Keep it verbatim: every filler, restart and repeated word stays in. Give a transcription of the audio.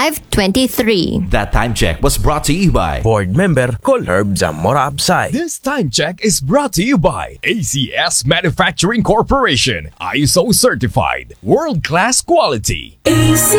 five twenty-three. That time check was brought to you by Board member Col Herb Zamora Absay. This time check is brought to you by A C S Manufacturing Corporation, I S O certified, world-class quality.